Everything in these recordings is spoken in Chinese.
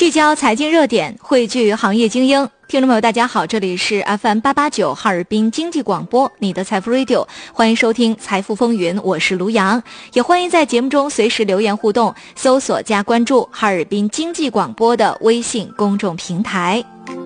聚焦财经热点，汇聚行业精英。听众朋友大家好，这里是 FM889 哈尔滨经济广播，你的财富 Radio， 欢迎收听财富风云，我是卢阳，也欢迎在节目中随时留言互动，搜索加关注哈尔滨经济广播的微信公众平台。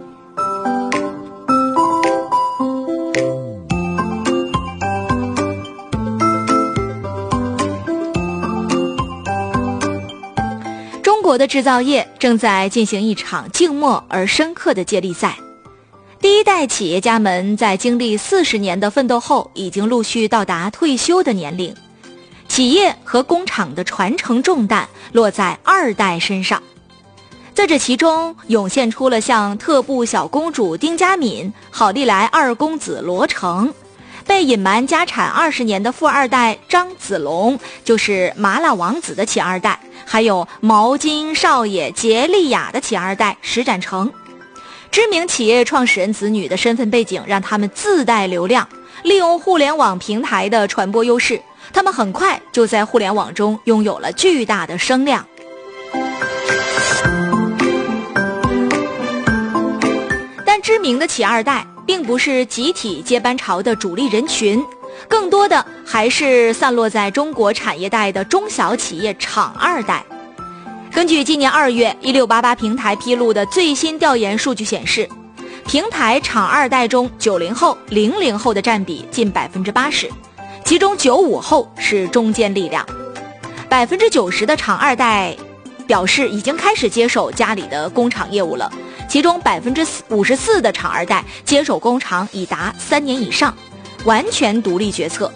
中国的制造业正在进行一场静默而深刻的接力赛。第一代企业家们在经历40年的奋斗后，已经陆续到达退休的年龄。企业和工厂的传承重担落在二代身上。在这其中，涌现出了像特步小公主丁家敏、好利来二公子罗成，被隐瞒家产20年的富二代张子龙，就是麻辣王子的企二代，还有毛巾少爷杰利亚的企二代石展成。知名企业创始人子女的身份背景让他们自带流量，利用互联网平台的传播优势，他们很快就在互联网中拥有了巨大的声量。但知名的企二代并不是集体接班潮的主力人群，更多的还是散落在中国产业带的中小企业厂二代。根据今年2月1688平台披露的最新调研数据显示，平台厂二代中90后、00后的占比近80%，其中95后是中坚力量。90%的厂二代表示已经开始接手家里的工厂业务了，其中54%的厂二代接手工厂已达3年以上，完全独立决策。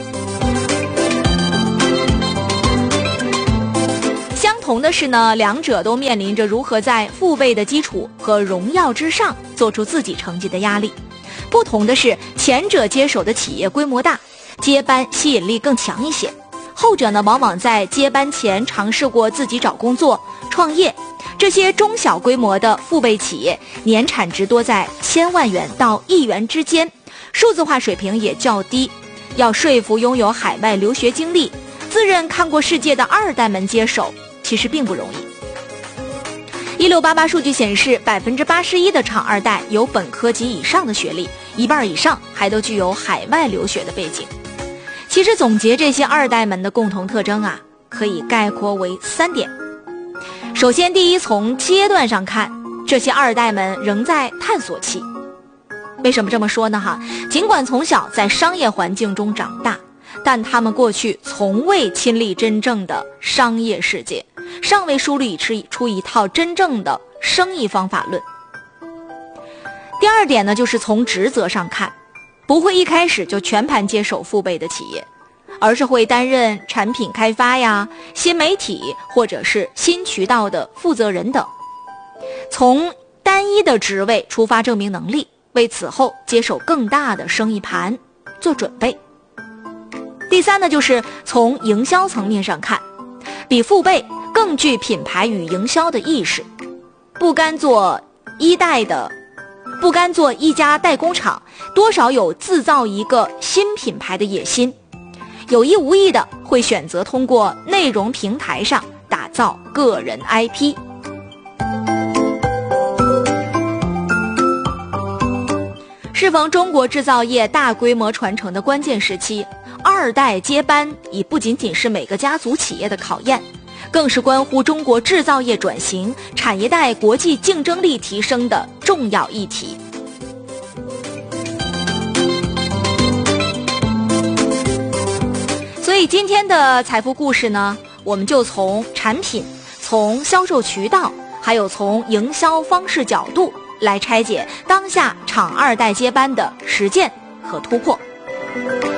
相同的是呢，两者都面临着如何在父辈的基础和荣耀之上做出自己成绩的压力。不同的是，前者接手的企业规模大，接班吸引力更强一些，后者呢往往在接班前尝试过自己找工作、创业。这些中小规模的父辈企业年产值多在1000万元到1亿元之间，数字化水平也较低，要说服拥有海外留学经历、自认看过世界的二代们接手，其实并不容易。1688数据显示，81%的厂二代有本科及以上的学历，一半以上还都具有海外留学的背景。其实总结这些二代们的共同特征啊，可以概括为3点。首先，第一，从阶段上看，这些二代们仍在探索期。为什么这么说呢？尽管从小在商业环境中长大，但他们过去从未亲历真正的商业世界，尚未梳理出一套真正的生意方法论。第二点呢，就是从职责上看，不会一开始就全盘接手父辈的企业，而是会担任产品开发呀、新媒体或者是新渠道的负责人等，从单一的职位出发证明能力，为此后接手更大的生意盘做准备。第三呢，就是从营销层面上看，比父辈更具品牌与营销的意识，不甘做一家代工厂，多少有自造一个新品牌的野心，有意无意的会选择通过内容平台上打造个人 IP。 适逢中国制造业大规模传承的关键时期，二代接班已不仅仅是每个家族企业的考验，更是关乎中国制造业转型、产业带国际竞争力提升的重要议题。所以今天的财富故事呢，我们就从产品、从销售渠道，还有从营销方式角度来拆解当下厂二代接班的实践和突破。